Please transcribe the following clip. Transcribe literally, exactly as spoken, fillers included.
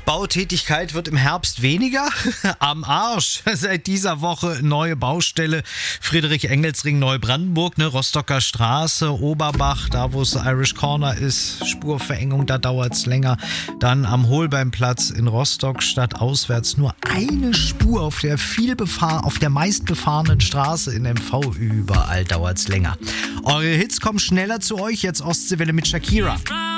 Bautätigkeit wird im Herbst weniger. Am Arsch. Seit dieser Woche neue Baustelle. Friedrich-Engels-Ring Neubrandenburg, ne? Rostocker Straße, Oberbach, da wo es Irish Corner ist. Spurverengung, da dauert es länger. Dann am Holbeimplatz in Rostock statt auswärts nur eine Spur auf der viel befahr- auf der meistbefahrenen Straße in M V. Überall dauert es länger. Eure Hits kommen schneller zu euch. Jetzt Ostseewelle mit Shakira.